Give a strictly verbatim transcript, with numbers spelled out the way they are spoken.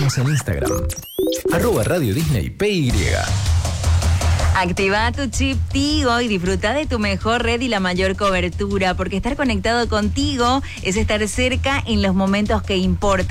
Seguinos en Instagram, arroba Radio Disney P Y. Activa tu chip Tigo y disfruta de tu mejor red y la mayor cobertura, porque estar conectado contigo es estar cerca en los momentos que importan.